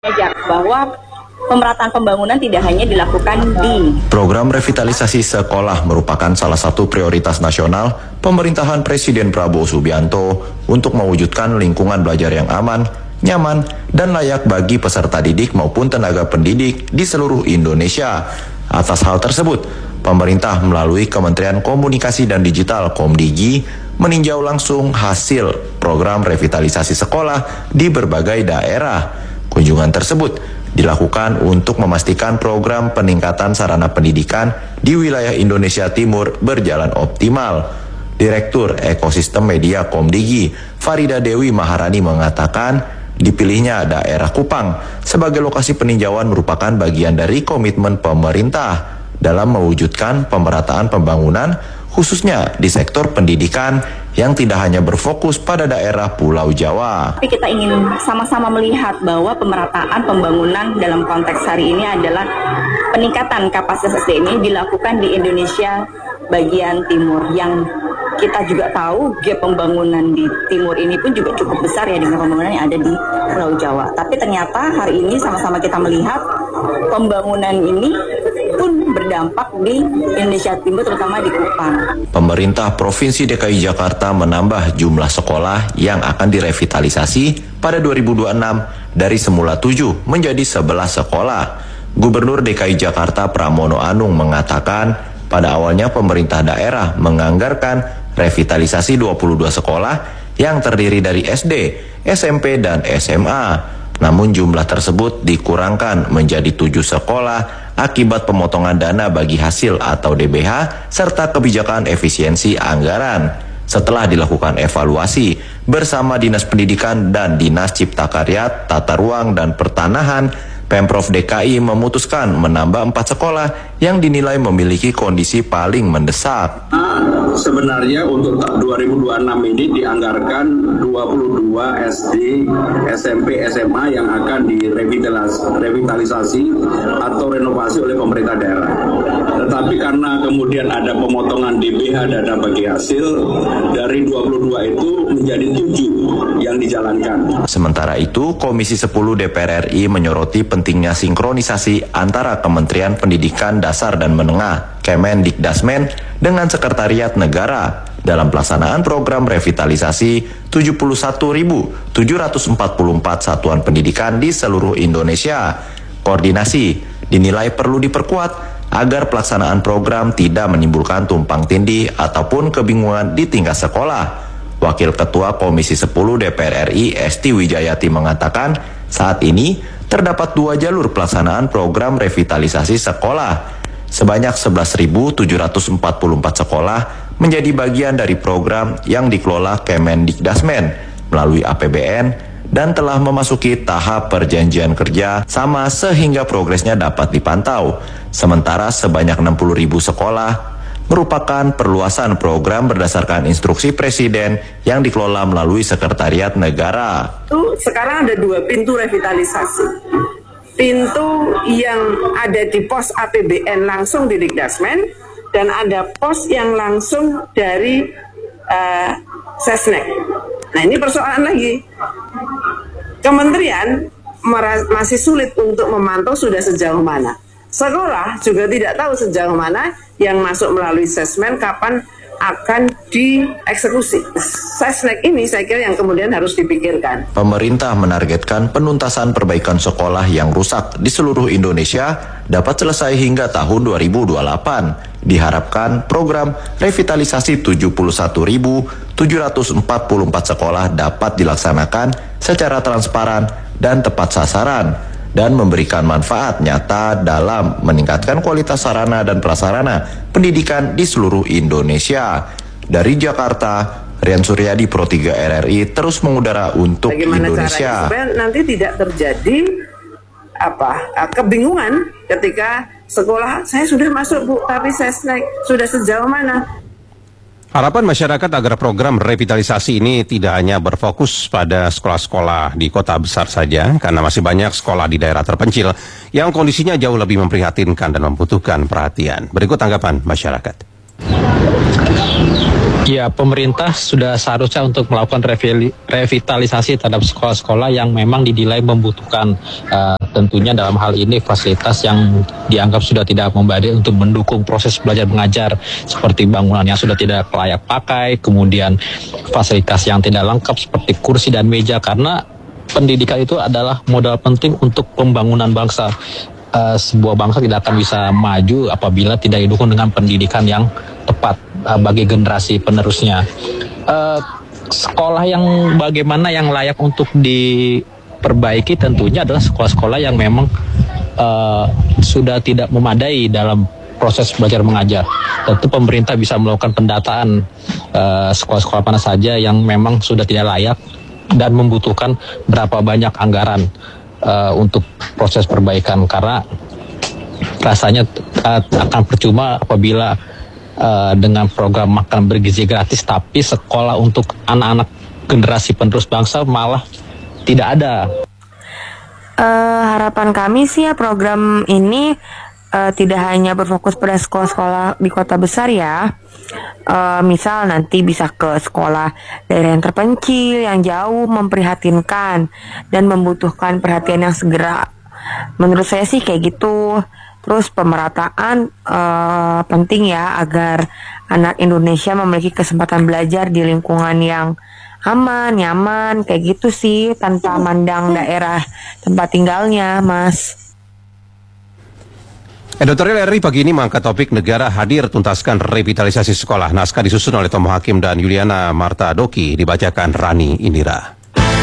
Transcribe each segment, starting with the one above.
bahwa pemerataan pembangunan tidak hanya dilakukan di program revitalisasi sekolah merupakan salah satu prioritas nasional pemerintahan Presiden Prabowo Subianto untuk mewujudkan lingkungan belajar yang aman, nyaman, dan layak bagi peserta didik maupun tenaga pendidik di seluruh Indonesia. Atas hal tersebut, pemerintah melalui Kementerian Komunikasi dan Digital Komdigi meninjau langsung hasil program revitalisasi sekolah di berbagai daerah. Kunjungan tersebut dilakukan untuk memastikan program peningkatan sarana pendidikan di wilayah Indonesia Timur berjalan optimal. Direktur Ekosistem Media Komdigi, Farida Dewi Maharani mengatakan, dipilihnya daerah Kupang sebagai lokasi peninjauan merupakan bagian dari komitmen pemerintah dalam mewujudkan pemerataan pembangunan khususnya di sektor pendidikan yang tidak hanya berfokus pada daerah Pulau Jawa. Tapi kita ingin sama-sama melihat bahwa pemerataan pembangunan dalam konteks hari ini adalah peningkatan kapasitas SDM ini dilakukan di Indonesia bagian timur yang kita juga tahu gap pembangunan di timur ini pun juga cukup besar ya dengan pembangunan yang ada di Pulau Jawa. Tapi ternyata hari ini sama-sama kita melihat pembangunan ini pun berdampak di Indonesia Timur terutama di Kupang. Pemerintah Provinsi DKI Jakarta menambah jumlah sekolah yang akan direvitalisasi pada 2026 dari semula 7 menjadi 11 sekolah. Gubernur DKI Jakarta Pramono Anung mengatakan pada awalnya pemerintah daerah menganggarkan revitalisasi 22 sekolah yang terdiri dari SD, SMP, dan SMA. Namun jumlah tersebut dikurangkan menjadi 7 sekolah akibat pemotongan dana bagi hasil atau DBH serta kebijakan efisiensi anggaran. Setelah dilakukan evaluasi bersama Dinas Pendidikan dan Dinas Cipta Karya, Tata Ruang dan Pertanahan, Pemprov DKI memutuskan menambah 4 sekolah yang dinilai memiliki kondisi paling mendesak. Sebenarnya untuk 2026 ini dianggarkan 22 SD, SMP, SMA yang akan direvitalisasi atau renovasi oleh pemerintah daerah. Tetapi karena kemudian ada pemotongan DBH dana bagi hasil, dari 22 itu menjadi 7 yang dijalankan. Sementara itu, Komisi 10 DPR RI menyoroti pentingnya sinkronisasi antara Kementerian Pendidikan Dasar dan Menengah, Kemendikdasmen, dengan Sekretariat Negara dalam pelaksanaan program revitalisasi 71.744 satuan pendidikan di seluruh Indonesia. Koordinasi dinilai perlu diperkuat agar pelaksanaan program tidak menimbulkan tumpang tindih ataupun kebingungan di tingkat sekolah. Wakil Ketua Komisi 10 DPR RI Esti Wijayati mengatakan saat ini terdapat 2 jalur pelaksanaan program revitalisasi sekolah. Sebanyak 11.744 sekolah menjadi bagian dari program yang dikelola Kemendikdasmen melalui APBN dan telah memasuki tahap perjanjian kerja sama sehingga progresnya dapat dipantau. Sementara sebanyak 60.000 sekolah merupakan perluasan program berdasarkan instruksi Presiden yang dikelola melalui Sekretariat Negara. Sekarang ada 2 pintu revitalisasi. Pintu yang ada di pos APBN langsung di Dikdasmen dan ada pos yang langsung dari Sesnek. Nah ini persoalan lagi. Kementerian masih sulit untuk memantau sudah sejauh mana. Sekolah juga tidak tahu sejauh mana yang masuk melalui Sesmen kapan akan dieksekusi. Sesnek ini saya kira yang kemudian harus dipikirkan. Pemerintah menargetkan penuntasan perbaikan sekolah yang rusak di seluruh Indonesia dapat selesai hingga tahun 2028. Diharapkan program revitalisasi 71.744 sekolah dapat dilaksanakan secara transparan dan tepat sasaran dan memberikan manfaat nyata dalam meningkatkan kualitas sarana dan prasarana pendidikan di seluruh Indonesia. Dari Jakarta, Rian Suryadi, Pro 3 RRI terus mengudara untuk bagaimana Indonesia. Supaya nanti tidak terjadi kebingungan ketika sekolah saya sudah masuk Bu, tapi saya sudah sejauh mana? Harapan masyarakat agar program revitalisasi ini tidak hanya berfokus pada sekolah-sekolah di kota besar saja, karena masih banyak sekolah di daerah terpencil yang kondisinya jauh lebih memprihatinkan dan membutuhkan perhatian. Berikut tanggapan masyarakat. Ya, pemerintah sudah seharusnya untuk melakukan revitalisasi terhadap sekolah-sekolah yang memang dinilai membutuhkan, tentunya dalam hal ini fasilitas yang dianggap sudah tidak memadai untuk mendukung proses belajar mengajar, seperti bangunan yang sudah tidak layak pakai, kemudian fasilitas yang tidak lengkap seperti kursi dan meja, karena pendidikan itu adalah modal penting untuk pembangunan bangsa. Sebuah bangsa tidak akan bisa maju apabila tidak didukung dengan pendidikan yang tepat bagi generasi penerusnya. Sekolah yang bagaimana yang layak untuk diperbaiki tentunya adalah sekolah-sekolah yang memang sudah tidak memadai dalam proses belajar mengajar. Tentu pemerintah bisa melakukan pendataan sekolah-sekolah mana saja yang memang sudah tidak layak dan membutuhkan berapa banyak anggaran untuk proses perbaikan, karena rasanya akan percuma apabila dengan program makan bergizi gratis tapi sekolah untuk anak-anak generasi penerus bangsa malah tidak ada. Harapan kami sih ya program ini tidak hanya berfokus pada sekolah-sekolah di kota besar ya. Misal nanti bisa ke sekolah daerah yang terpencil, yang jauh, memprihatinkan dan membutuhkan perhatian yang segera. Menurut saya sih kayak gitu. Terus pemerataan penting ya agar anak Indonesia memiliki kesempatan belajar di lingkungan yang aman, nyaman, kayak gitu sih, tanpa mandang daerah tempat tinggalnya, Mas. Editorial RRI pagi ini mengangkat topik negara hadir tuntaskan revitalisasi sekolah. Naskah disusun oleh Tomo Hakim dan Yuliana Marta Doki, dibacakan Rani Indira.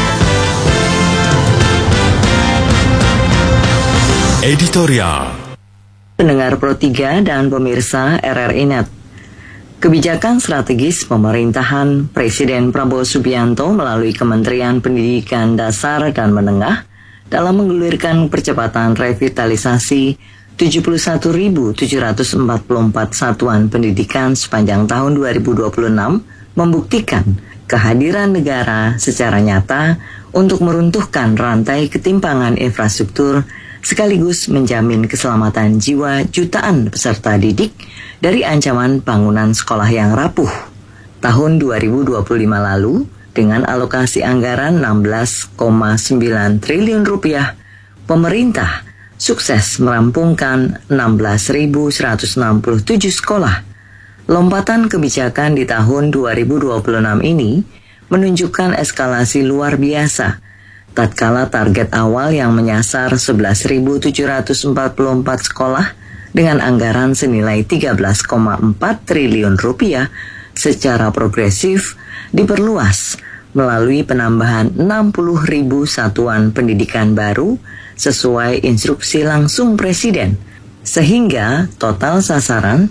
Editorial. Pendengar Pro 3 dan pemirsa RRI Net. Kebijakan strategis pemerintahan Presiden Prabowo Subianto melalui Kementerian Pendidikan Dasar dan Menengah dalam menggulirkan percepatan revitalisasi 71.744 satuan pendidikan sepanjang tahun 2026 membuktikan kehadiran negara secara nyata untuk meruntuhkan rantai ketimpangan infrastruktur sekaligus menjamin keselamatan jiwa jutaan peserta didik dari ancaman bangunan sekolah yang rapuh. Tahun 2025 lalu, dengan alokasi anggaran 16,9 triliun rupiah, pemerintah sukses merampungkan 16.167 sekolah. Lompatan kebijakan di tahun 2026 ini menunjukkan eskalasi luar biasa. Tatkala target awal yang menyasar 11.744 sekolah dengan anggaran senilai 13,4 triliun rupiah secara progresif diperluas melalui penambahan 60.000 satuan pendidikan baru sesuai instruksi langsung Presiden, sehingga total sasaran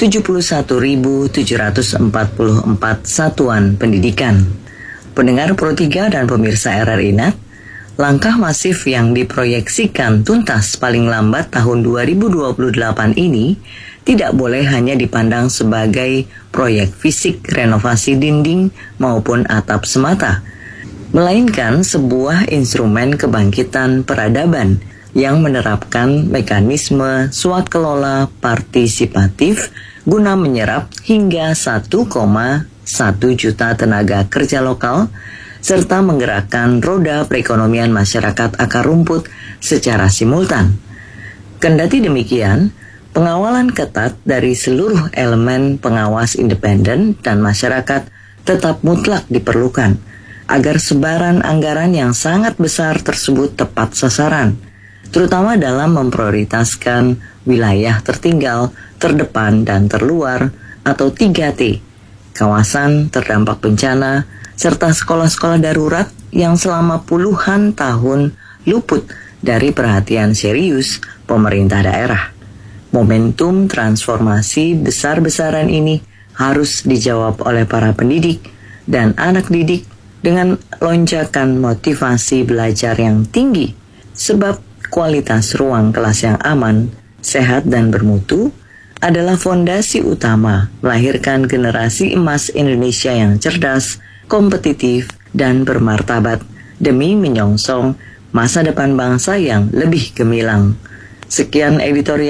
71.744 satuan pendidikan. Pendengar Pro 3 dan pemirsa RRI Net, langkah masif yang diproyeksikan tuntas paling lambat tahun 2028 ini tidak boleh hanya dipandang sebagai proyek fisik renovasi dinding maupun atap semata, melainkan sebuah instrumen kebangkitan peradaban yang menerapkan mekanisme swakelola partisipatif guna menyerap hingga 1,1 juta tenaga kerja lokal serta menggerakkan roda perekonomian masyarakat akar rumput secara simultan. Kendati demikian, pengawalan ketat dari seluruh elemen pengawas independen dan masyarakat tetap mutlak diperlukan agar sebaran anggaran yang sangat besar tersebut tepat sasaran, terutama dalam memprioritaskan wilayah tertinggal, terdepan, dan terluar atau 3T, kawasan terdampak bencana, serta sekolah-sekolah darurat yang selama puluhan tahun luput dari perhatian serius pemerintah daerah. Momentum transformasi besar-besaran ini harus dijawab oleh para pendidik dan anak didik dengan lonjakan motivasi belajar yang tinggi, sebab kualitas ruang kelas yang aman, sehat, dan bermutu adalah fondasi utama melahirkan generasi emas Indonesia yang cerdas, kompetitif, dan bermartabat demi menyongsong masa depan bangsa yang lebih gemilang. Sekian editorial.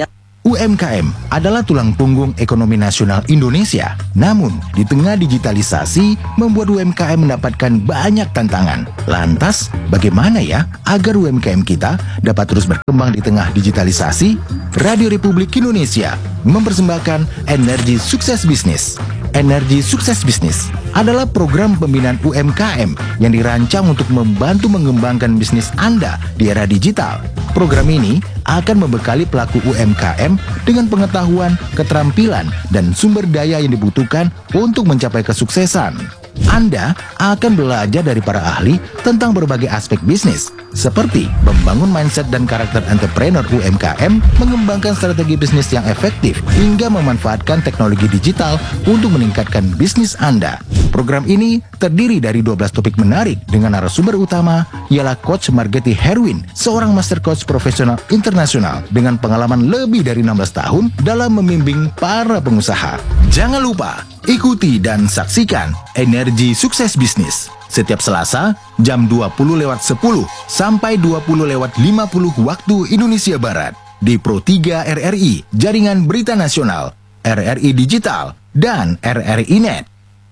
UMKM adalah tulang punggung ekonomi nasional Indonesia. Namun, di tengah digitalisasi, membuat UMKM mendapatkan banyak tantangan. Lantas, bagaimana ya agar UMKM kita dapat terus berkembang di tengah digitalisasi? Radio Republik Indonesia mempersembahkan Energi Sukses Bisnis. Energi Sukses Bisnis adalah program pembinaan UMKM yang dirancang untuk membantu mengembangkan bisnis Anda di era digital. Program ini akan membekali pelaku UMKM dengan pengetahuan, keterampilan, dan sumber daya yang dibutuhkan untuk mencapai kesuksesan. Anda akan belajar dari para ahli tentang berbagai aspek bisnis, seperti membangun mindset dan karakter entrepreneur UMKM, mengembangkan strategi bisnis yang efektif, hingga memanfaatkan teknologi digital untuk meningkatkan bisnis Anda. Program ini terdiri dari 12 topik menarik dengan narasumber utama ialah Coach Margeti Herwin, seorang master coach profesional internasional dengan pengalaman lebih dari 16 tahun dalam membimbing para pengusaha. Jangan lupa, ikuti dan saksikan Energi Sukses Bisnis setiap Selasa jam 20.10 sampai 20.50 waktu Indonesia Barat di Pro 3 RRI, Jaringan Berita Nasional, RRI Digital, dan RRI Net.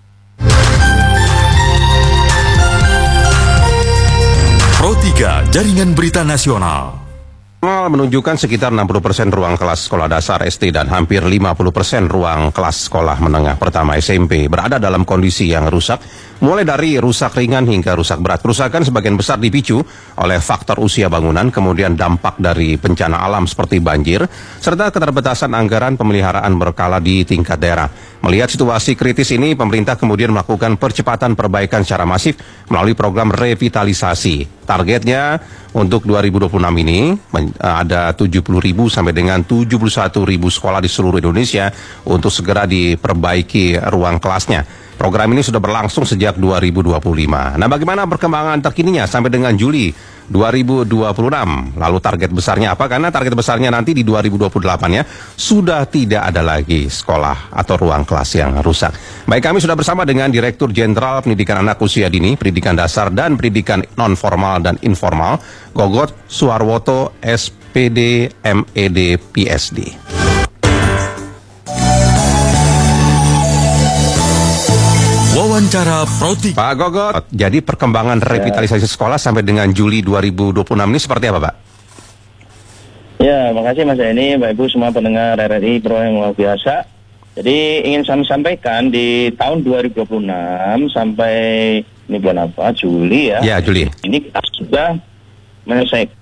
Pro 3 Jaringan Berita Nasional menunjukkan sekitar 60% ruang kelas sekolah dasar SD dan hampir 50% ruang kelas sekolah menengah pertama SMP berada dalam kondisi yang rusak, mulai dari rusak ringan hingga rusak berat. Kerusakan sebagian besar dipicu oleh faktor usia bangunan, kemudian dampak dari bencana alam seperti banjir, serta keterbatasan anggaran pemeliharaan berkala di tingkat daerah. Melihat situasi kritis ini, pemerintah kemudian melakukan percepatan perbaikan secara masif melalui program revitalisasi. Targetnya untuk 2026 ini ada 70.000 sampai dengan 71.000 sekolah di seluruh Indonesia untuk segera diperbaiki ruang kelasnya. Program ini sudah berlangsung sejak 2025. Nah, bagaimana perkembangan terkininya sampai dengan Juli 2026? Lalu target besarnya apa? Karena target besarnya nanti di 2028 ya, sudah tidak ada lagi sekolah atau ruang kelas yang rusak. Baik, kami sudah bersama dengan Direktur Jenderal Pendidikan Anak Usia Dini, Pendidikan Dasar dan Pendidikan Non-Formal dan Informal, Gogot Suarwoto, SPD, MED, PSD. Wawancara Pro 3. Pak Gogot, jadi perkembangan revitalisasi sekolah sampai dengan Juli 2026 ini seperti apa, Pak? Ya, makasih Mas Eni, Bapak Ibu semua pendengar RRI Pro yang luar biasa. Jadi ingin saya sampaikan di tahun 2026 sampai ini bulan apa? Juli ya. Ya, Juli. Ini kita sudah menyelesaikan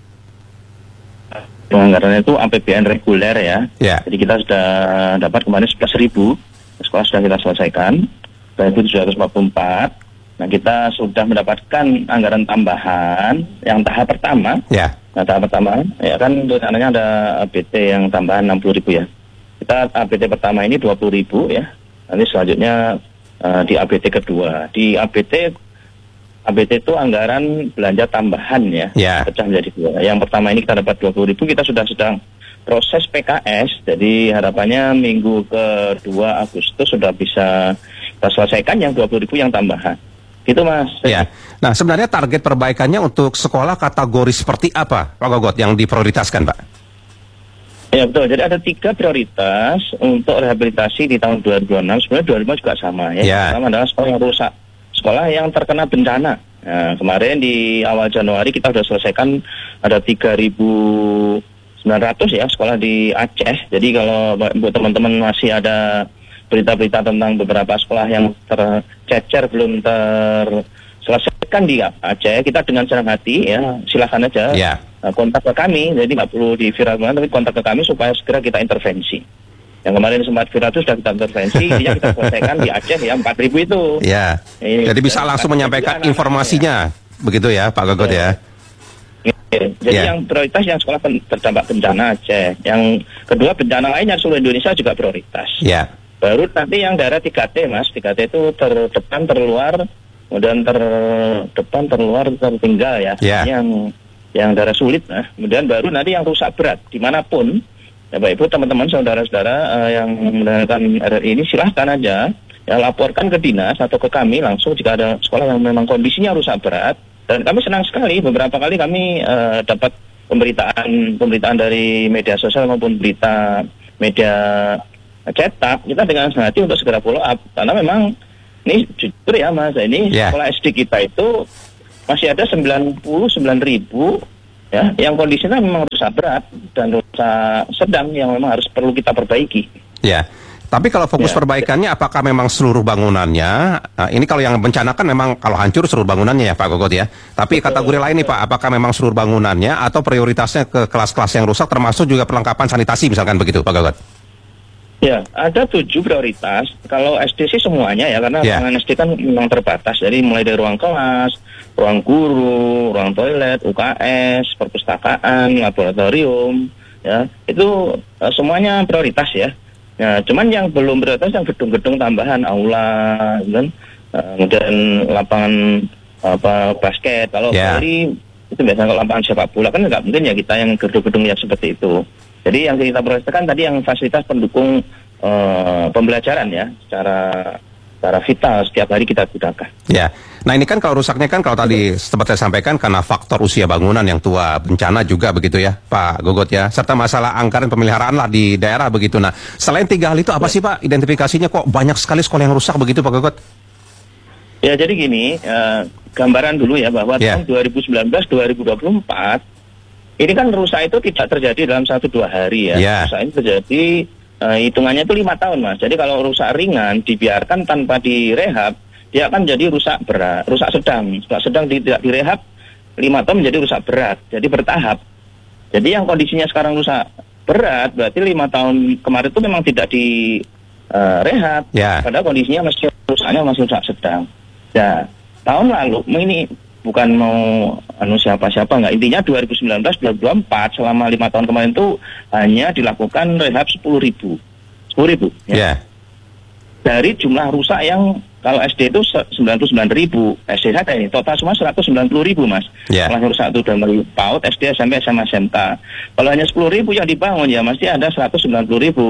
anggarannya itu APBN reguler ya. Ya. Jadi kita sudah dapat kemarin 11.000 sekolah sudah kita selesaikan. 1.744. Nah, kita sudah mendapatkan anggaran tambahan yang tahap pertama. Ya. Nah, tahap pertama ya kan rencananya ada APT yang tambahan 60.000 ya. Kita APT pertama ini 20.000 ya. Nanti selanjutnya di APT kedua. Di APT itu anggaran belanja tambahan ya. Pecah menjadi dua. Yang pertama ini kita dapat 20.000, kita sudah sedang proses PKS. Jadi harapannya minggu ke-2 Agustus sudah bisa kita selesaikan yang 20.000 yang tambahan. Gitu Mas. Ya. Nah, sebenarnya target perbaikannya untuk sekolah kategori seperti apa, Pak Gogot, yang diprioritaskan, Pak? Ya betul, jadi ada 3 prioritas untuk rehabilitasi di tahun 2026. Sebenarnya 2025 juga sama ya. Pertama adalah sekolah yang rusak, sekolah yang terkena bencana. Nah, kemarin di awal Januari kita sudah selesaikan ada 3.900 ya sekolah di Aceh. Jadi kalau buat teman-teman masih ada berita-berita tentang beberapa sekolah yang tercecer belum terselesaikan di Aceh, kita dengan senang hati ya silakan aja kontak ke kami. Jadi nggak perlu diviralkan, tapi kontak ke kami supaya segera kita intervensi. Yang kemarin sempat viral itu sudah kita intervensi, ya kita selesaikan di Aceh ya 4.000 itu. Ya. Jadi bisa langsung menyampaikan informasinya, begitu ya Pak Gogot ya. Jadi yang prioritas yang sekolah terdampak bencana Aceh. Yang kedua bencana lainnya seluruh Indonesia juga prioritas. Baru nanti yang daerah 3T Mas, 3T itu terdepan, terluar, kemudian terdepan, terluar, tertinggal ya. Yang daerah sulit, nah. Kemudian baru nanti yang rusak berat, dimanapun. Ya Bapak Ibu, teman-teman, saudara-saudara yang mendengarkan RRI ini silahkan aja, ya laporkan ke dinas atau ke kami langsung jika ada sekolah yang memang kondisinya rusak berat. Dan kami senang sekali, beberapa kali kami dapat pemberitaan dari media sosial maupun berita media cetak, kita dengan senang hati untuk segera follow up, karena memang ini jujur ya Mas, ini sekolah SD kita itu masih ada 99.000 ya, yang kondisinya memang rusak berat dan rusak sedang yang memang harus perlu kita perbaiki. Ya, tapi kalau fokus perbaikannya, apakah memang seluruh bangunannya? Ini kalau yang bencana kan memang kalau hancur seluruh bangunannya ya Pak Gogot ya. Tapi kategori lain nih Pak, apakah memang seluruh bangunannya atau prioritasnya ke kelas-kelas yang rusak, termasuk juga perlengkapan sanitasi misalkan begitu Pak Gogot? Ya, ada 7 prioritas. Kalau SD sih semuanya ya, karena ruangan SD kan memang terbatas. Jadi mulai dari ruang kelas, ruang guru, ruang toilet, UKS, perpustakaan, laboratorium, ya itu semuanya prioritas ya. Nah, cuman yang belum prioritas yang gedung-gedung tambahan, aula, kan, kemudian lapangan basket. Kalau dari itu biasanya kalau lapangan sepak bola kan nggak mungkin ya kita yang gedung-gedung yang seperti itu. Jadi yang kita prioritaskan tadi yang fasilitas pendukung pembelajaran ya, secara vital setiap hari kita gunakan. Ya, nah ini kan kalau rusaknya kan kalau tadi sempat saya sampaikan karena faktor usia bangunan yang tua, bencana juga begitu ya Pak Gogot ya, serta masalah anggaran pemeliharaan lah di daerah begitu. Nah selain 3 hal itu apa sih Pak identifikasinya kok banyak sekali sekolah yang rusak begitu Pak Gogot? Ya jadi gini, gambaran dulu ya bahwa tahun 2019-2024 ini kan rusak itu tidak terjadi dalam 1-2 hari ya. Rusak ini terjadi hitungannya itu 5 tahun Mas. Jadi kalau rusak ringan dibiarkan tanpa direhab, dia akan jadi rusak berat, rusak sedang. Rusak sedang tidak direhab 5 tahun menjadi rusak berat. Jadi bertahap. Jadi yang kondisinya sekarang rusak berat berarti 5 tahun kemarin itu memang tidak direhab. Padahal kondisinya rusaknya masih rusak sedang. Nah, tahun lalu ini bukan mau siapa-siapa nggak, intinya 2019-2024 selama 5 tahun kemarin itu hanya dilakukan rehab 10.000 ya. Dari jumlah rusak yang kalau SD itu 99.000, SD saja ini total semua 190.000 Mas. Kalau rusak itu dari PAUD, SD, SMP, SMA, SMK. Kalau hanya 10.000 yang dibangun ya mesti ada 190.000,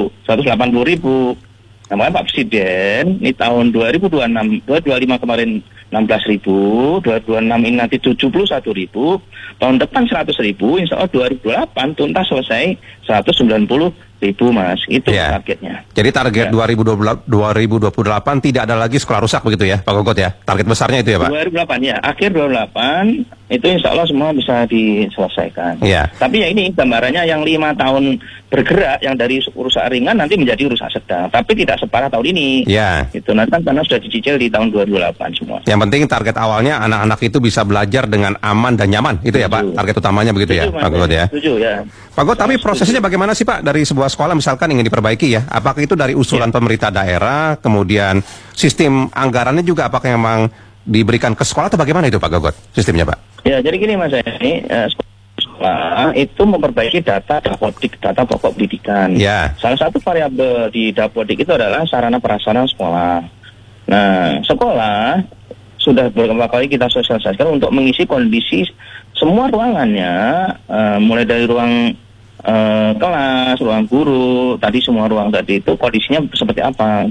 180.000. Nah, makanya Pak Presiden ini tahun 2025 kemarin 16.000, 2026 ini nanti 71.000, tahun depan 100.000, insya Allah 2028 tuntas selesai 190.000 Mas, itu targetnya. Jadi target 2028 tidak ada lagi sekolah rusak begitu ya Pak Gogot ya, target besarnya itu ya Pak? 2028 ya, akhir 2028 itu insya Allah semua bisa diselesaikan. Tapi ya ini gambarannya yang 5 tahun bergerak, yang dari rusak ringan nanti menjadi rusak sedang, tapi tidak separah tahun ini. Itu nanti karena sudah dicicil di tahun 2028 semua. Yang penting target awalnya anak-anak itu bisa belajar dengan aman dan nyaman, itu ya Pak, target utamanya begitu ya Pak Gogot ya. Pak Gogot, tapi prosesnya bagaimana sih Pak dari sebuah sekolah misalkan ingin diperbaiki ya? Apakah itu dari usulan pemerintah daerah, kemudian sistem anggarannya juga apakah memang diberikan ke sekolah atau bagaimana itu Pak Gogot sistemnya Pak? Ya jadi gini Mas, ini sekolah itu memperbaiki data pokok pendidikan. Salah satu variabel di Dapodik itu adalah sarana prasarana sekolah. Nah, sekolah sudah beberapa kali kita sosialisasikan untuk mengisi kondisi semua ruangannya, mulai dari ruang kelas, ruang guru, tadi semua ruang tadi itu kondisinya seperti apa,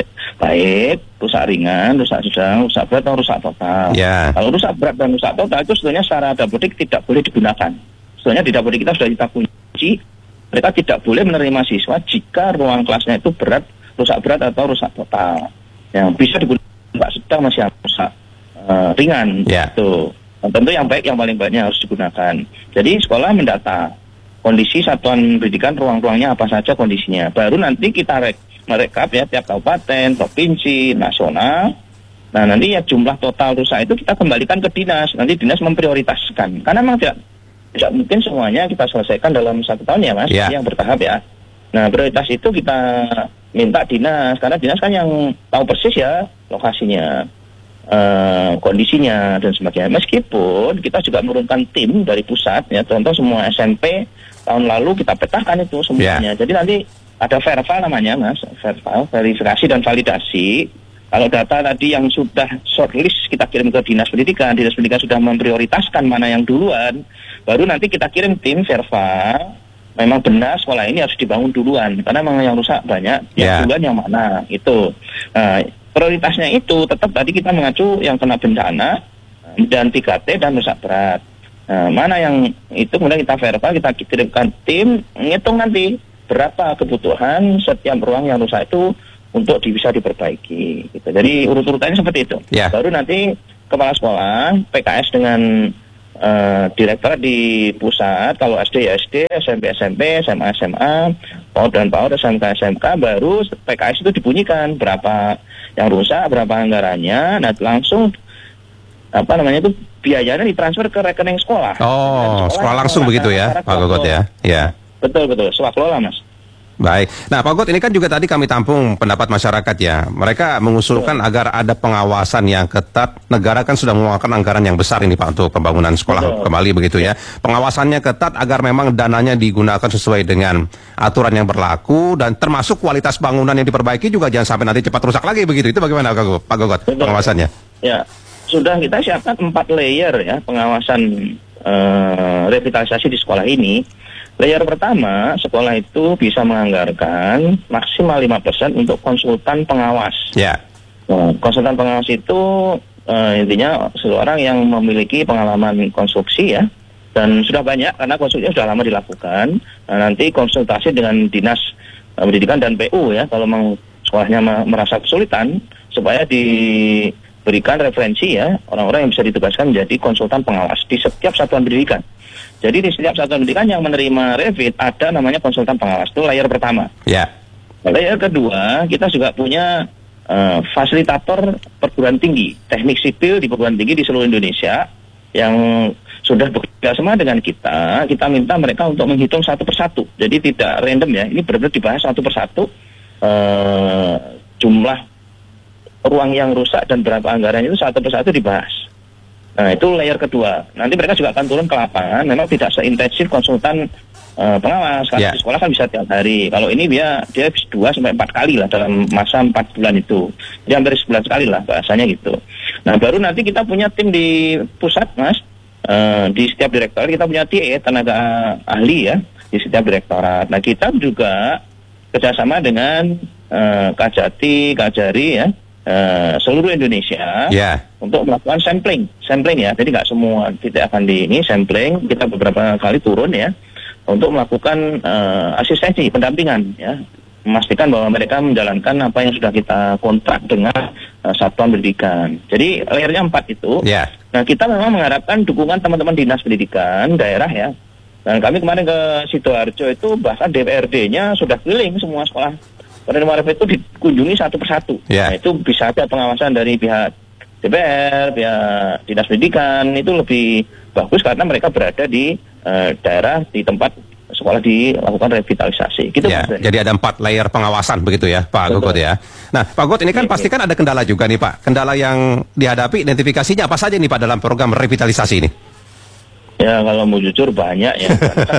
baik rusak ringan, rusak sedang, rusak berat atau rusak total. Kalau rusak berat dan rusak total itu sebenarnya secara Dapodik tidak boleh digunakan. Sebenarnya di Dapodik kita sudah kita kunci, mereka tidak boleh menerima siswa jika ruang kelasnya itu rusak berat atau rusak total. Yang bisa digunakan sedang masih rusak ringan. Itu tentu yang baik, yang paling banyak harus digunakan. Jadi sekolah mendata kondisi satuan pendidikan, ruang-ruangnya apa saja kondisinya. Baru nanti kita merekap ya tiap kabupaten, provinsi, nasional. Nah nanti ya jumlah total rusak itu kita kembalikan ke dinas. Nanti dinas memprioritaskan. Karena memang tidak mungkin semuanya kita selesaikan dalam 1 tahun ya Mas, yang bertahap ya. Nah prioritas itu kita minta dinas, karena dinas kan yang tahu persis ya lokasinya, kondisinya dan sebagainya. Meskipun kita juga menurunkan tim dari pusat ya, contoh semua SMP tahun lalu kita petakan itu semuanya. Jadi nanti ada verval namanya Mas, verval, verifikasi dan validasi. Kalau data tadi yang sudah shortlist kita kirim ke dinas pendidikan sudah memprioritaskan mana yang duluan, baru nanti kita kirim tim verval. Memang benar sekolah ini harus dibangun duluan, karena memang yang rusak banyak, yang duluan yang mana itu. Prioritasnya itu tetap tadi kita mengacu yang kena bencana dan 3T dan rusak berat. Mana yang itu kemudian kita verbal, kita kirimkan tim, ngitung nanti berapa kebutuhan setiap ruang yang rusak itu untuk bisa diperbaiki. Gitu. Jadi urut-urutannya seperti itu. Yeah. Baru nanti kepala sekolah, PKS dengan direktur di pusat, kalau SD ya SD, SMP SMP, SMA SMA, PAUD dan PAUD, SMK SMK, baru PKS itu dibunyikan berapa yang rusak, berapa anggarannya, nah langsung itu biayanya ditransfer ke rekening sekolah. Oh, sekolah langsung begitu ya, Pak Gogot ya? Ya. Betul, swaklola Mas. Baik. Nah, Pak Gogot, ini kan juga tadi kami tampung pendapat masyarakat ya. Mereka mengusulkan agar ada pengawasan yang ketat. Negara kan sudah mengeluarkan anggaran yang besar ini Pak untuk pembangunan sekolah kembali begitu ya. Pengawasannya ketat agar memang dananya digunakan sesuai dengan aturan yang berlaku dan termasuk kualitas bangunan yang diperbaiki juga jangan sampai nanti cepat rusak lagi begitu. Itu bagaimana Pak Gogot pengawasannya? Ya, sudah kita siapkan 4 layer ya pengawasan revitalisasi di sekolah ini. Layer pertama, sekolah itu bisa menganggarkan maksimal 5% untuk konsultan pengawas. Ya. Nah, konsultan pengawas itu intinya seseorang yang memiliki pengalaman konstruksi ya, dan sudah banyak karena konstruksinya sudah lama dilakukan. Nah, nanti konsultasi dengan dinas pendidikan dan PU ya, kalau memang sekolahnya merasa kesulitan, supaya diberikan referensi ya, orang-orang yang bisa ditugaskan menjadi konsultan pengawas di setiap satuan pendidikan. Jadi di setiap satuan pendidikan yang menerima revit ada namanya konsultan pengawas, itu layer pertama. Ya. Layer kedua, kita juga punya fasilitator perguruan tinggi, teknik sipil di perguruan tinggi di seluruh Indonesia yang sudah bekerja sama dengan kita minta mereka untuk menghitung satu persatu. Jadi tidak random ya, ini benar-benar dibahas satu persatu jumlah ruang yang rusak dan berapa anggarannya itu satu persatu dibahas. Nah, itu layer kedua. Nanti mereka juga akan turun ke lapangan. Memang tidak seintensif konsultan pengawas. Karena di sekolah kan bisa tiap hari. Kalau ini dia 2-4 kali lah dalam masa 4 bulan itu. Jadi hampir sebulan sekali lah bahasanya gitu. Nah, baru nanti kita punya tim di pusat, Mas. Di setiap direktorat kita punya TA, tenaga ahli ya, di setiap direktorat. Nah, kita juga kerjasama dengan Kajati, Kajari ya, seluruh Indonesia untuk melakukan sampling ya. Jadi nggak semua tidak akan sampling. Kita beberapa kali turun ya untuk melakukan asistensi pendampingan ya, memastikan bahwa mereka menjalankan apa yang sudah kita kontrak dengan satuan pendidikan. Jadi layernya 4 itu. Nah, kita memang mengharapkan dukungan teman-teman dinas pendidikan daerah ya. Dan kami kemarin ke Sidoarjo itu bahkan DPRD-nya sudah keliling semua sekolah penerima revit itu dikunjungi satu persatu. Nah, itu bisa ada pengawasan dari pihak DPR, pihak dinas pendidikan, itu lebih bagus karena mereka berada di daerah, di tempat sekolah dilakukan revitalisasi. Gitu, jadi ada 4 layer pengawasan begitu ya, Pak Gogot ya. Nah, Pak Gogot ini kan pastikan ada kendala juga nih Pak. Kendala yang dihadapi, identifikasinya apa saja nih Pak dalam program revitalisasi ini? Ya, kalau mau jujur banyak ya.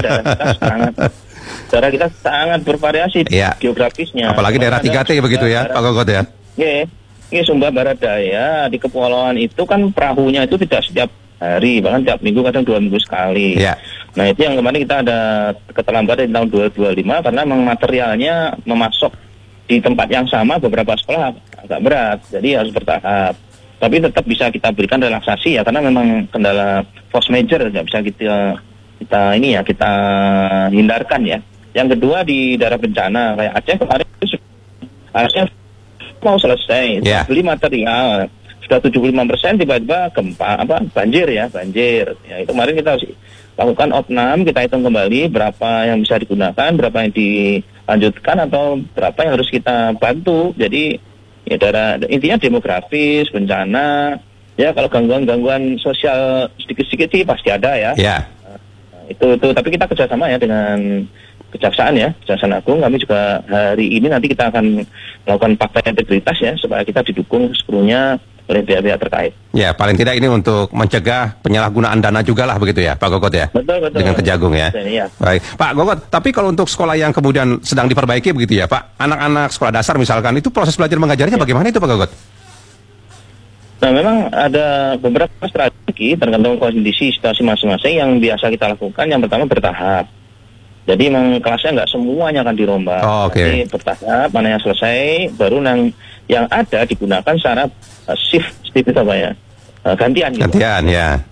Daerah kita sangat bervariasi geografisnya. Apalagi daerah 3T begitu ya, Pak Gogot ya. Ini Sumba Barat Daya di kepulauan itu kan perahunya itu tidak setiap hari, bahkan tiap minggu, kadang 2 minggu sekali. Nah, itu yang kemarin kita ada keterlambatan di tahun 2025 karena memang materialnya memasok di tempat yang sama beberapa sekolah agak berat, jadi harus bertahap. Tapi tetap bisa kita berikan relaksasi ya, karena memang kendala force major nggak bisa kita hindarkan ya. Yang kedua di daerah bencana kayak Aceh kemarin itu harusnya mau selesai, beli material sudah 75%, tiba-tiba gempa banjir. Ya itu kemarin kita harus lakukan opnam, kita hitung kembali berapa yang bisa digunakan, berapa yang dilanjutkan atau berapa yang harus kita bantu. Jadi ya daerah intinya demografis, bencana ya, kalau gangguan sosial sedikit-sedikit sih pasti ada ya. Itu tapi kita kerjasama ya dengan Kejaksaan ya, Kejaksaan Agung. Kami juga hari ini nanti kita akan melakukan fakta integritas ya, supaya kita didukung sepenuhnya oleh pihak-pihak terkait. Ya, paling tidak ini untuk mencegah penyalahgunaan dana juga lah begitu ya, Pak Gogot ya? Betul. Dengan Kejagung ya? Baik, Pak Gogot, tapi kalau untuk sekolah yang kemudian sedang diperbaiki begitu ya Pak, anak-anak sekolah dasar misalkan, itu proses belajar mengajarnya bagaimana itu Pak Gogot? Nah, memang ada beberapa strategi tergantung kondisi situasi masing-masing yang biasa kita lakukan. Yang pertama bertahap. Jadi memang kelasnya nggak semuanya akan dirombak. Jadi bertahap, mana yang selesai, baru yang ada digunakan secara shift itu apa ya, gantian. Gantian ya.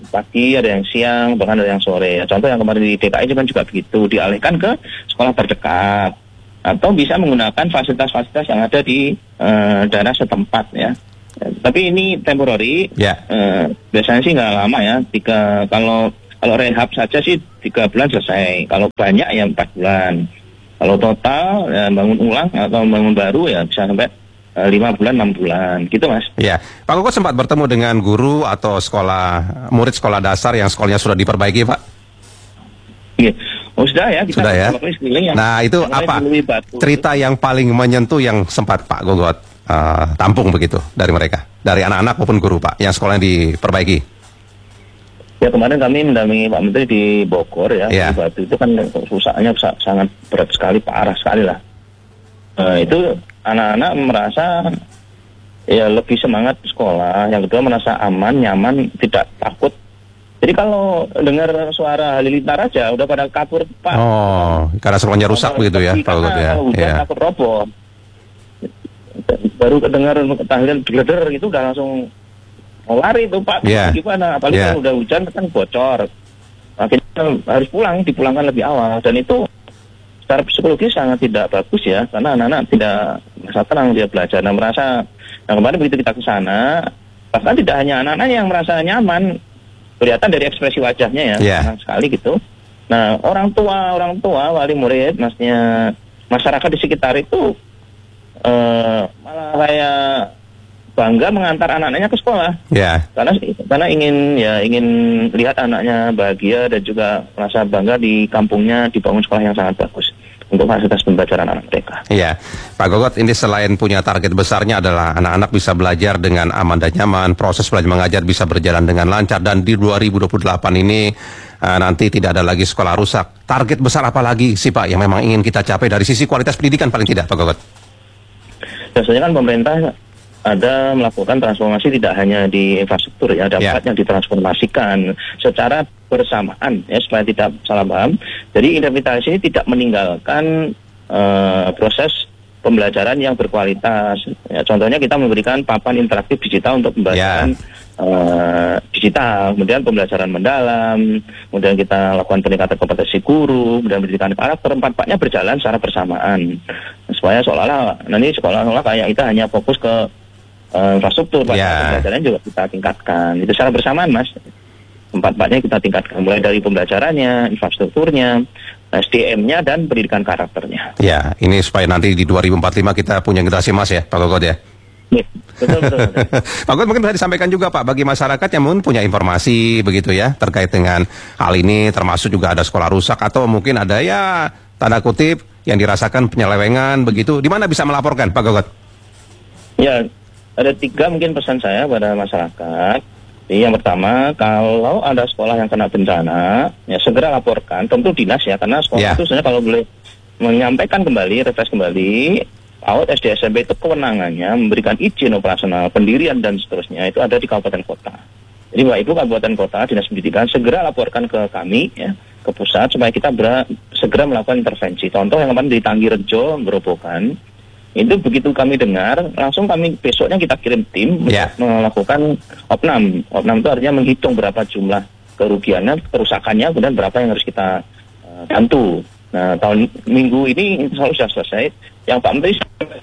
pagi, ada yang siang, bahkan ada yang sore. Contoh yang kemarin di DKI kan juga begitu, dialihkan ke sekolah terdekat atau bisa menggunakan fasilitas-fasilitas yang ada di daerah setempat ya. Tapi ini temporary, biasanya sih nggak lama ya. Kalau rehab saja sih 3 bulan selesai. Kalau banyak ya 4 bulan. Kalau total ya, bangun ulang atau bangun baru ya bisa sampai 5 bulan, 6 bulan, gitu Mas. Ya, Pak Gogot sempat bertemu dengan guru atau murid sekolah dasar yang sekolahnya sudah diperbaiki, Pak? Iya, sudah ya. Kita sudah ya. Nah, itu apa cerita yang paling menyentuh yang sempat Pak Gogot tampung begitu dari mereka, dari anak-anak maupun guru Pak, yang sekolahnya diperbaiki? Ya kemarin kami mendampingi Pak Menteri di Bogor ya, di Batu itu kan rusaknya sangat berat sekali, parah sekali lah. Itu anak-anak merasa ya lebih semangat sekolah, yang kedua merasa aman, nyaman, tidak takut. Jadi kalau dengar suara halilintar aja udah pada kabur Pak. Oh, karena sekolahnya rusak begitu ya Pak Gogot ya. Hujan takut roboh. Baru dengar tahlilan gleder gitu udah langsung lari tuh Pak. Gimana? Apalagi kalau udah hujan kan bocor. Akhirnya harus dipulangkan lebih awal, dan itu secara psikologis sangat tidak bagus ya, karena anak-anak tidak merasa tenang dia belajar. Nah kemarin begitu kita ke sana, bahkan tidak hanya anak-anak yang merasa nyaman, kelihatan dari ekspresi wajahnya ya, senang sekali gitu. Nah orang tua, wali murid, maksudnya masyarakat di sekitar itu malah kayak bangga mengantar anak-anaknya ke sekolah, karena ingin lihat anaknya bahagia dan juga merasa bangga di kampungnya dibangun sekolah yang sangat bagus untuk fasilitas pembelajaran anak mereka. Iya, Pak Gogot, ini selain punya target besarnya adalah anak-anak bisa belajar dengan aman dan nyaman, proses belajar mengajar bisa berjalan dengan lancar, dan di 2028 ini nanti tidak ada lagi sekolah rusak. Target besar apa lagi sih Pak yang memang ingin kita capai dari sisi kualitas pendidikan paling tidak, Pak Gogot? Biasanya kan pemerintah ada melakukan transformasi tidak hanya di infrastruktur ya, ada 4 yang ditransformasikan secara bersamaan ya, supaya tidak salah paham. Jadi revitalisasi ini tidak meninggalkan proses pembelajaran yang berkualitas. Ya, contohnya kita memberikan papan interaktif digital untuk pembelajaran digital, kemudian pembelajaran mendalam, kemudian kita lakukan peningkatan kompetensi guru, kemudian pendidikan karakter. 4-4-nya berjalan secara bersamaan supaya seolah-olah nanti sekolah-sekolah kayak kita hanya fokus ke infrastruktur, pembelajarannya juga kita tingkatkan. Itu secara bersamaan Mas. 4-4-nya kita tingkatkan, mulai dari pembelajarannya, infrastrukturnya, SDM-nya, dan pendidikan karakternya. Ya, ini supaya nanti di 2045 kita punya generasi emas ya, Pak Gogot ya. Betul. Pak Gogot, mungkin bisa disampaikan juga Pak, bagi masyarakat yang mungkin punya informasi begitu ya, terkait dengan hal ini, termasuk juga ada sekolah rusak, atau mungkin ada ya, tanda kutip, yang dirasakan penyelewengan begitu, di mana bisa melaporkan Pak Gogot? Ya, ada 3 mungkin pesan saya pada masyarakat. Jadi yang pertama, kalau ada sekolah yang kena bencana, ya segera laporkan, tentu dinas ya, karena sekolah itu sebenarnya kalau boleh menyampaikan kembali, refresh kembali, PAUD, SD, SMP itu kewenangannya memberikan izin operasional, pendirian dan seterusnya itu ada di kabupaten kota. Jadi Bapak Ibu kabupaten kota, dinas pendidikan segera laporkan ke kami ya, ke pusat, supaya kita segera melakukan intervensi. Contoh yang kemarin di Tanggirejo, Gerobokan, itu begitu kami dengar, langsung kami besoknya kita kirim tim melakukan opnam. Opnam itu artinya menghitung berapa jumlah kerugiannya, kerusakannya, kemudian berapa yang harus kita bantu. Nah, tahun minggu ini insya Allah sudah selesai. Yang Pak Menteri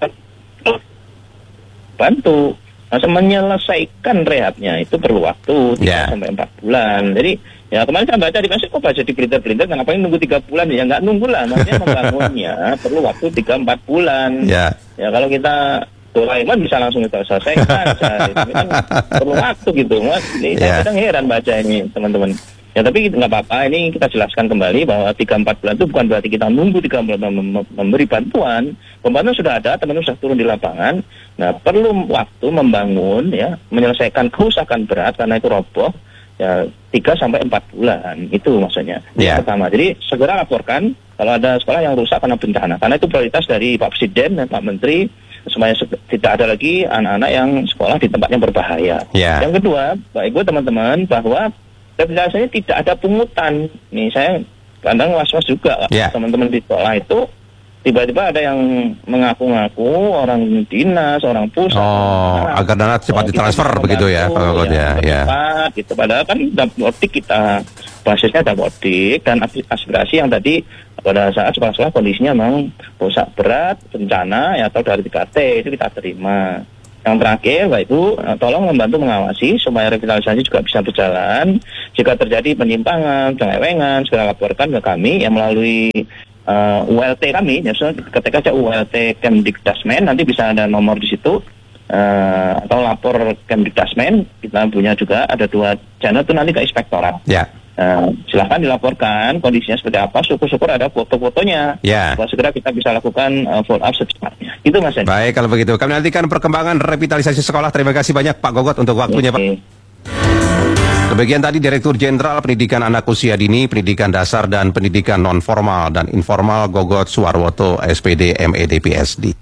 bantu. Nah, menyelesaikan rehabnya itu perlu waktu 3 sampai 4 bulan. Jadi ya kemarin saya baca di medsos, kok baca di berita-berita, kenapa nunggu 3 bulan? Ya nggak nunggu lah, maksudnya membangunnya perlu waktu 3-4 bulan. Ya kalau kita Doraemon bisa langsung kita selesaikan, ini kan perlu waktu gitu. Mas, ini saya kadang heran baca ini teman-teman. Ya tapi nggak apa-apa, ini kita jelaskan kembali bahwa 3-4 bulan itu bukan berarti kita nunggu 3 bulan memberi bantuan. Pembantuan sudah ada, teman-teman sudah turun di lapangan. Nah perlu waktu membangun ya, menyelesaikan kerusakan berat karena itu roboh ya 3-4 bulan, itu maksudnya. Yang pertama, jadi segera laporkan kalau ada sekolah yang rusak karena bencana, karena itu prioritas dari Pak Presiden dan Pak Menteri supaya tidak ada lagi anak-anak yang sekolah di tempat yang berbahaya. Yang kedua, Bapak Ibu teman-teman, bahwa revitalisasinya tidak ada pungutan. Nih saya kadang was-was juga teman-teman di sekolah itu tiba-tiba ada yang mengaku-ngaku orang dinas, orang pusat. Agar dana cepat ditransfer begitu ya, Pak Gogot ya. Cepat, gitu. Padahal kan dapodik kita basisnya dapodik dan aspirasi yang tadi pada saat sekolah-sekolah kondisinya memang rusak berat, bencana ya, atau dari 3T itu kita terima. Yang terakhir, Pak Ibu, tolong membantu mengawasi supaya revitalisasi juga bisa berjalan. Jika terjadi penyimpangan, penyelewengan, segera laporkan ke kami yang melalui ULT kami, ya, ketika aja ULT Kemdikdasmen, nanti bisa ada nomor di situ, atau lapor Kemdikdasmen, kita punya juga ada 2 channel itu nanti ke inspektorat. Ya. Silahkan dilaporkan kondisinya seperti apa, syukur-syukur ada foto-fotonya. Ya. Bahwa segera kita bisa lakukan follow up secepatnya. Itu Mas Edi. Baik, kalau begitu kami nantikan perkembangan revitalisasi sekolah. Terima kasih banyak Pak Gogot untuk waktunya, Pak. Demikian tadi Direktur Jenderal Pendidikan Anak Usia Dini, Pendidikan Dasar dan Pendidikan Non-Formal dan Informal Gogot Suarwoto, SPD, MED, PSD.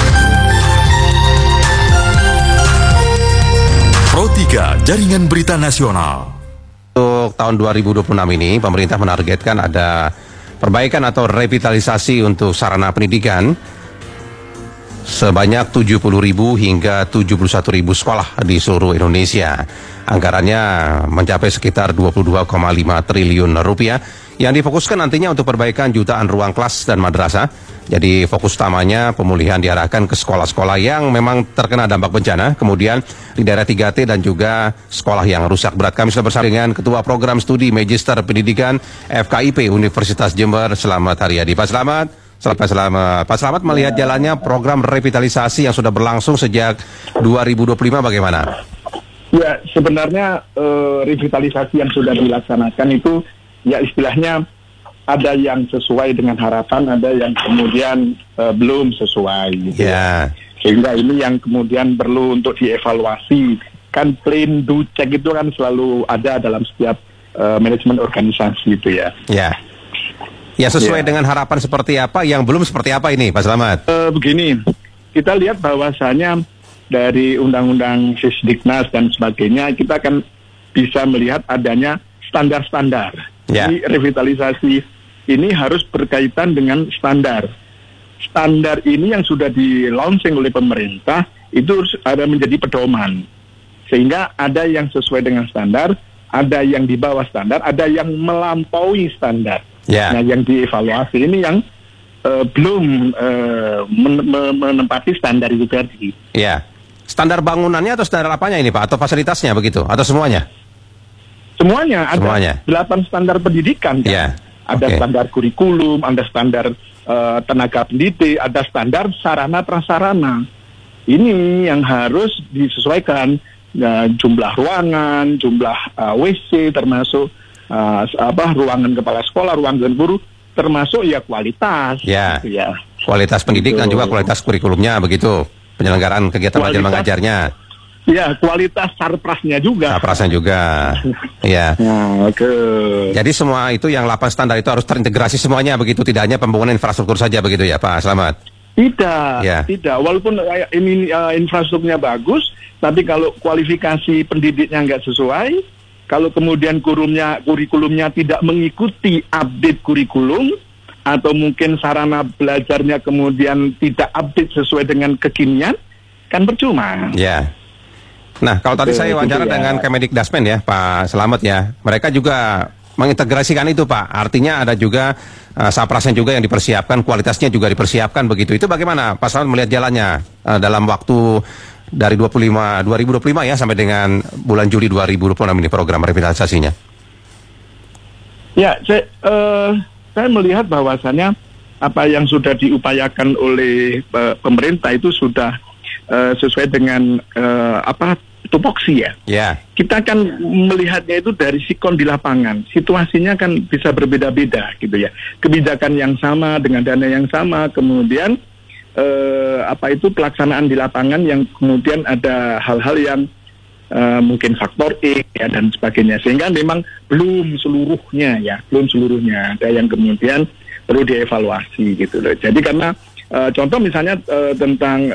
Pro 3 Jaringan Berita Nasional. Untuk tahun 2026 ini, pemerintah menargetkan ada perbaikan atau revitalisasi untuk sarana pendidikan sebanyak 70.000 hingga 71.000 sekolah di seluruh Indonesia. Anggarannya mencapai sekitar 22,5 triliun rupiah yang difokuskan nantinya untuk perbaikan jutaan ruang kelas dan madrasah. Jadi fokus utamanya pemulihan diarahkan ke sekolah-sekolah yang memang terkena dampak bencana, kemudian di daerah 3T dan juga sekolah yang rusak berat. Kami sudah bersama dengan Ketua Program Studi Magister Pendidikan FKIP Universitas Jember, Slamet Haryadi. Pak Slamet. Selamat. Pak Slamet, melihat jalannya program revitalisasi yang sudah berlangsung sejak 2025 bagaimana? Ya, sebenarnya revitalisasi yang sudah dilaksanakan itu ya istilahnya ada yang sesuai dengan harapan, ada yang kemudian belum sesuai. Gitu. Ya. Sehingga ini yang kemudian perlu untuk dievaluasi. Kan plan do check itu kan selalu ada dalam setiap manajemen organisasi itu ya. Ya. Ya, sesuai dengan harapan seperti apa, yang belum seperti apa ini, Pak Slamet? Begini, kita lihat bahwasanya dari Undang-Undang Sisdiknas dan sebagainya, kita akan bisa melihat adanya standar-standar. Ya. Jadi revitalisasi ini harus berkaitan dengan standar. Standar ini yang sudah di-launching oleh pemerintah, itu ada menjadi pedoman. Sehingga ada yang sesuai dengan standar, ada yang di bawah standar, ada yang melampaui standar. Yeah. Nah, yang dievaluasi ini yang belum menempati standar itu tadi. Ya, standar bangunannya atau standar apanya ini Pak? Atau fasilitasnya begitu? Atau semuanya? Semuanya. Semuanya. Ada 8 standar pendidikan. Kan? Yeah. Ada standar kurikulum, ada standar tenaga pendidik, ada standar sarana prasarana. Ini yang harus disesuaikan, jumlah ruangan, jumlah WC, termasuk ruangan kepala sekolah, ruangan guru, termasuk ya kualitas. Ya. Gitu ya. Kualitas pendidik dan juga kualitas kurikulumnya begitu. Penyelenggaraan kegiatan belajar mengajarnya. Ya, kualitas sarprasnya juga. Sarprasnya juga. Ya. Oke. Jadi semua itu yang 8 standar itu harus terintegrasi semuanya begitu, tidak hanya pembangunan infrastruktur saja begitu ya Pak Slamet? Tidak, ya. Tidak. Walaupun ini infrastrukturnya bagus, tapi kalau kualifikasi pendidiknya nggak sesuai, kalau kemudian kurikulumnya tidak mengikuti update kurikulum, atau mungkin sarana belajarnya kemudian tidak update sesuai dengan kekinian, kan percuma. Ya. Nah, kalau tadi saya wawancara dengan Kemdikdasmen ya, Pak Slamet ya, mereka juga mengintegrasikan itu Pak. Artinya ada juga saprasnya juga yang dipersiapkan, kualitasnya juga dipersiapkan begitu. Itu bagaimana Pak Slamet melihat jalannya dalam waktu dari 2025 ya sampai dengan bulan Juli 2026 ini program revitalisasinya? Ya, saya melihat bahwasannya apa yang sudah diupayakan oleh pemerintah itu sudah sesuai dengan tupoksi ya. Yeah. Kita kan melihatnya itu dari sikon di lapangan. Situasinya kan bisa berbeda-beda gitu ya. Kebijakan yang sama dengan dana yang sama, kemudian pelaksanaan di lapangan yang kemudian ada hal-hal yang mungkin faktor X ya, dan sebagainya. Sehingga memang belum seluruhnya ada yang kemudian perlu dievaluasi gitu loh. Jadi karena contoh misalnya tentang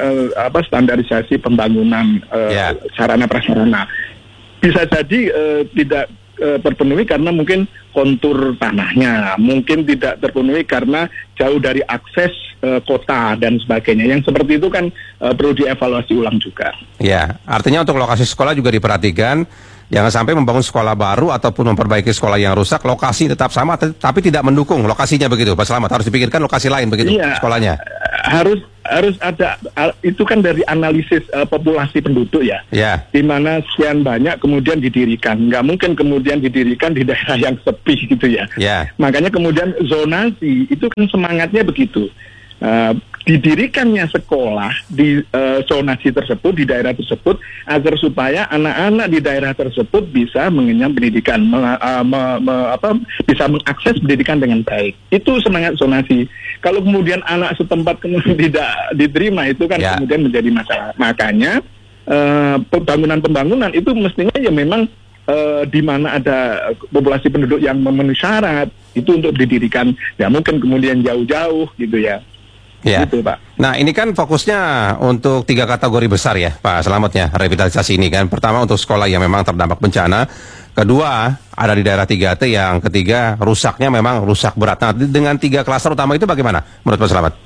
standarisasi pembangunan sarana prasarana, bisa jadi tidak terpenuhi karena mungkin kontur tanahnya, mungkin tidak terpenuhi karena jauh dari akses kota dan sebagainya. Yang seperti itu kan perlu dievaluasi ulang juga. Ya, artinya untuk lokasi sekolah juga diperhatikan. Jangan sampai membangun sekolah baru ataupun memperbaiki sekolah yang rusak, lokasi tetap sama tapi tidak mendukung lokasinya begitu, Pak Slamet. Harus dipikirkan lokasi lain begitu sekolahnya. Harus ada, itu kan dari analisis populasi penduduk ya. Di mana sekian banyak kemudian didirikan. Nggak mungkin kemudian didirikan di daerah yang sepi gitu ya. Makanya kemudian zonasi itu kan semangatnya begitu. Didirikannya sekolah di zonasi tersebut, di daerah tersebut, agar supaya anak-anak di daerah tersebut bisa mengenyam pendidikan, bisa mengakses pendidikan dengan baik. Itu semangat zonasi. Kalau kemudian anak setempat kemudian tidak diterima, itu kan kemudian menjadi masalah. Makanya pembangunan itu mestinya ya memang di mana ada populasi penduduk yang memenuhi syarat, itu untuk didirikan. Ya mungkin kemudian jauh-jauh gitu ya. Ya, gitu, Pak. Nah ini kan fokusnya untuk 3 kategori besar ya Pak Slametnya, revitalisasi ini kan. Pertama untuk sekolah yang memang terdampak bencana, kedua ada di daerah 3T, yang ketiga rusaknya memang rusak berat. Nah dengan 3 klaster utama itu bagaimana menurut Pak Slamet?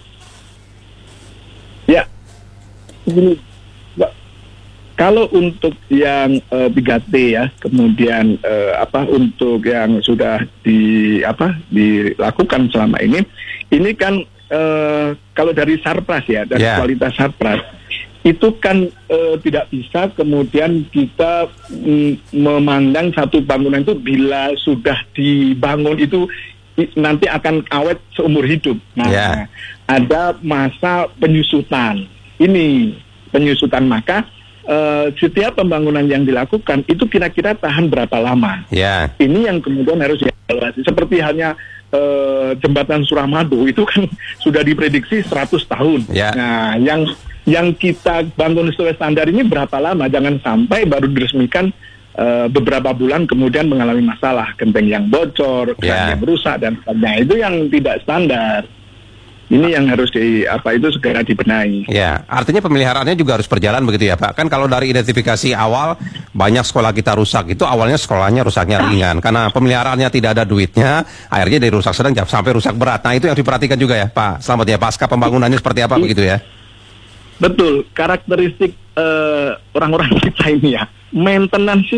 Ya, begini, Pak. Kalau untuk yang 3T ya, kemudian untuk yang sudah dilakukan selama ini kan kalau dari Sarpras ya, dari kualitas Sarpras itu kan tidak bisa kemudian kita memandang satu bangunan itu bila sudah dibangun itu nanti akan awet seumur hidup. Nah, ada masa penyusutan. Ini penyusutan, maka setiap pembangunan yang dilakukan itu kira-kira tahan berapa lama. Ini yang kemudian harus dievaluasi. Seperti hanya jembatan Suramadu itu kan sudah diprediksi 100 tahun. Nah, yang kita bangun sesuai standar ini berapa lama? Jangan sampai baru diresmikan beberapa bulan kemudian mengalami masalah, genteng yang bocor, yang rusak dan sebagainya. Itu yang tidak standar. Ini yang harus segera dibenahi. Ya, artinya pemeliharaannya juga harus berjalan begitu ya Pak. Kan kalau dari identifikasi awal banyak sekolah kita rusak, itu awalnya sekolahnya rusaknya ringan. Karena pemeliharaannya tidak ada duitnya, akhirnya dari rusak sedang sampai rusak berat. Nah itu yang diperhatikan juga ya Pak Slamet ya, pasca pembangunannya seperti apa begitu ya? Betul, karakteristik orang-orang kita ini ya, maintenance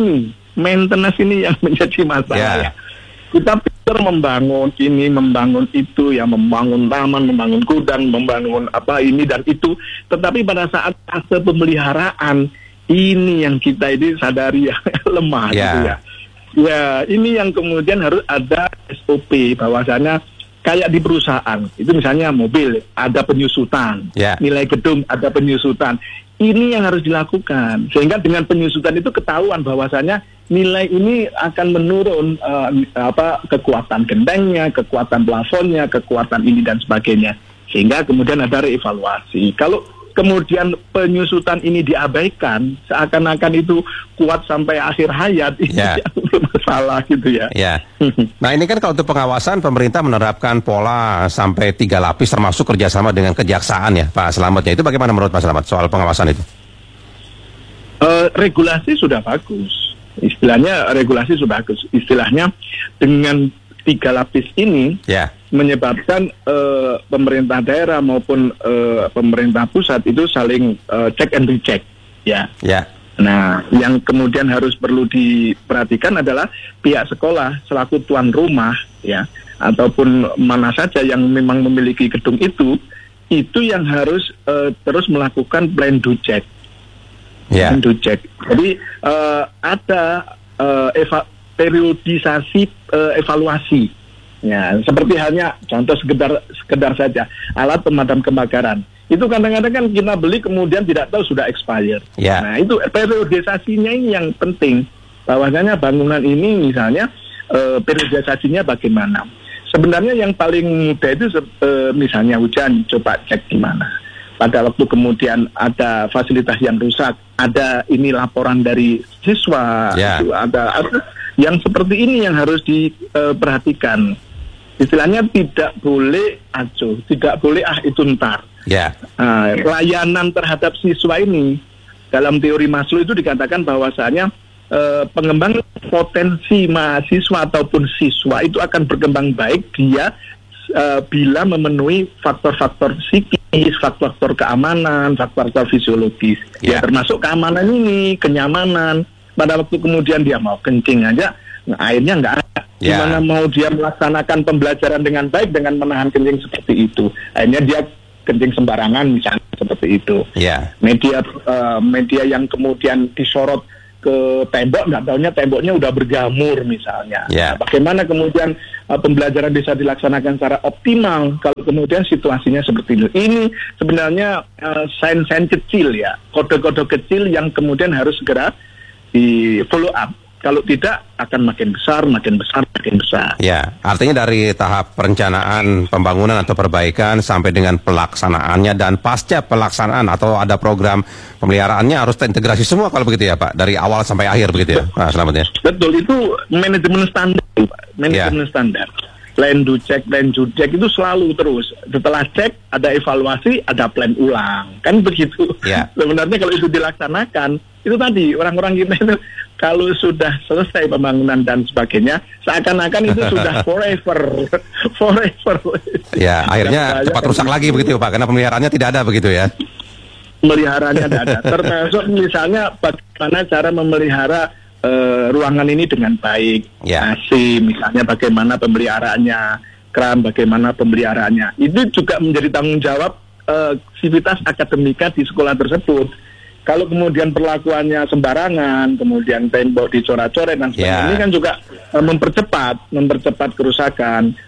ini yang menjadi masalah ya. Kita pikir membangun ini, membangun itu, ya membangun taman, membangun gudang, membangun ini dan itu. Tetapi pada saat fase pemeliharaan, ini yang kita ini sadari ya lemah gitu ya. Ya, ini yang kemudian harus ada SOP bahwasanya kayak di perusahaan, itu misalnya mobil, ada penyusutan, nilai gedung, ada penyusutan. Ini yang harus dilakukan, sehingga dengan penyusutan itu ketahuan bahwasanya nilai ini akan menurun, kekuatan gentengnya, kekuatan plafonnya, kekuatan ini dan sebagainya, sehingga kemudian ada reevaluasi. Kalau kemudian penyusutan ini diabaikan, seakan-akan itu kuat sampai akhir hayat, ini masalah gitu ya. Nah ini kan kalau untuk pengawasan, pemerintah menerapkan pola sampai 3 lapis termasuk kerjasama dengan kejaksaan ya Pak Slametnya. Itu bagaimana menurut Pak Slamet soal pengawasan itu? Regulasi sudah bagus. Istilahnya regulasi sudah bagus. Istilahnya dengan 3 lapis ini menyebabkan pemerintah daerah maupun pemerintah pusat itu saling check and recheck ya. Nah, yang kemudian harus perlu diperhatikan adalah pihak sekolah selaku tuan rumah ya, ataupun mana saja yang memang memiliki gedung itu yang harus terus melakukan plan do check. Jadi ada periodisasi evaluasi. Ya, seperti hanya contoh sekedar saja alat pemadam kebakaran. Itu kadang-kadang kan kita beli kemudian tidak tahu sudah expired. Nah, itu periodisasinya ini yang penting. Bahwasanya bangunan ini misalnya periodisasinya bagaimana. Sebenarnya yang paling mudah itu misalnya hujan, coba cek di mana. Pada waktu kemudian ada fasilitas yang rusak, ada ini laporan dari siswa, ada yang seperti ini yang harus diperhatikan. Istilahnya tidak boleh acuh, tidak boleh itu ntar. Layanan terhadap siswa ini dalam teori Maslow itu dikatakan bahwasanya pengembangan potensi mahasiswa ataupun siswa itu akan berkembang baik dia bila memenuhi faktor-faktor psikis, faktor-faktor keamanan, faktor-faktor fisiologis. Ya termasuk keamanan ini, kenyamanan. Pada waktu kemudian dia mau kencing aja, airnya nggak ada. Gimana mau dia melaksanakan pembelajaran dengan baik dengan menahan kencing seperti itu? Akhirnya dia kencing sembarangan misalnya seperti itu. Media yang kemudian disorot ke tembok, nggak taunya temboknya udah berjamur misalnya. Nah, bagaimana kemudian pembelajaran bisa dilaksanakan secara optimal kalau kemudian situasinya seperti itu? Ini sebenarnya sign-sign kecil ya, kode-kode kecil yang kemudian harus segera di follow up. Kalau tidak akan makin besar, makin besar, makin besar. Ya, artinya dari tahap perencanaan pembangunan atau perbaikan sampai dengan pelaksanaannya dan pasca pelaksanaan atau ada program pemeliharaannya harus terintegrasi semua kalau begitu ya Pak, dari awal sampai akhir begitu ya. Nah, selamat ya. Betul, itu manajemen standar, Pak. Manajemen standar. Plan do check itu selalu terus. Setelah cek, ada evaluasi, ada plan ulang. Kan begitu. Sebenarnya kalau itu dilaksanakan, itu tadi orang-orang kita itu kalau sudah selesai pembangunan dan sebagainya, seakan-akan itu sudah forever. Ya, akhirnya cepat rusak lagi begitu Pak, karena pemeliharaannya tidak ada begitu ya. Pemeliharaannya tidak ada. Termasuk misalnya bagaimana cara memelihara ruangan ini dengan baik, AC misalnya bagaimana pemeliharaannya, kran bagaimana pemeliharaannya. Itu juga menjadi tanggung jawab aktivitas akademika di sekolah tersebut. Kalau kemudian perlakuannya sembarangan, kemudian tembok dicoret-coret dan sebagainya, ini kan juga mempercepat kerusakan.